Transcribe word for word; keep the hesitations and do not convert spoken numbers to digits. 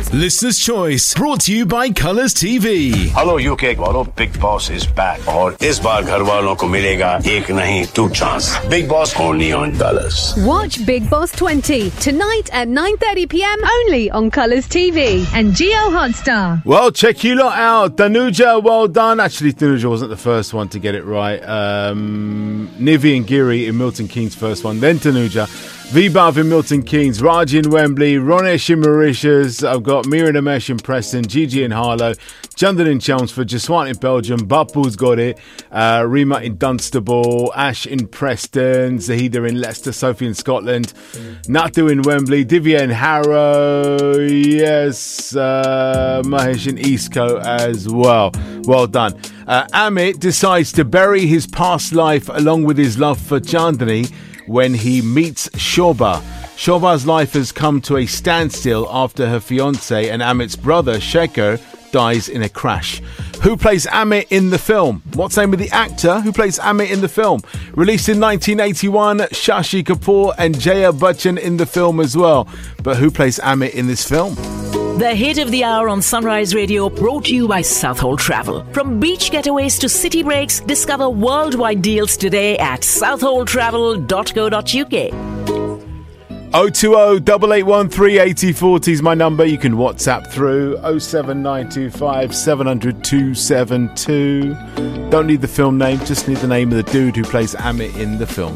Listener's Choice, brought to you by Colours T V. Hello U K वालों, Big Boss is back और इस बार घर वालों को मिलेगा एक नहीं two chance. Big Boss only on Colours. Watch Big Boss twenty tonight at nine thirty p.m. only on Colours T V and Geo Hotstar. Well, check you lot out. Tanuja, well done. Actually, Tanuja wasn't the first one to get it right. Um, Nivi and Giri in Milton Keynes first one, then Tanuja. Vibhav in Milton Keynes, Raj in Wembley, Ronesh in Mauritius. I've got Mira and Amesh in Preston, Gigi in Harlow, Chandan in Chelmsford, Jaswant in Belgium, Bapu's got it, uh, Rima in Dunstable, Ash in Preston, Zahida in Leicester, Sophie in Scotland, Natu in Wembley, Divya in Harrow, yes, uh, Mahesh in Eastcote as well. Well done. Uh, Amit decides to bury his past life along with his love for Chandani when he meets Shobha. Shobha's life has come to a standstill after her fiancé and Amit's brother, Shekhar, dies in a crash. Who plays Amit in the film? What's the name of the actor who plays Amit in the film? Released in nineteen eighty-one, Shashi Kapoor and Jaya Bachchan in the film as well. But who plays Amit in this film? The hit of the hour on Sunrise Radio, brought to you by Southhold Travel. From beach getaways to city breaks, discover worldwide deals today at southhold travel dot co dot uk. oh two oh, eight eight one, three eight oh four oh is my number. You can WhatsApp through oh seven nine two five, seven hundred, two seven two. Don't need the film name, just need the name of the dude who plays Amit in the film.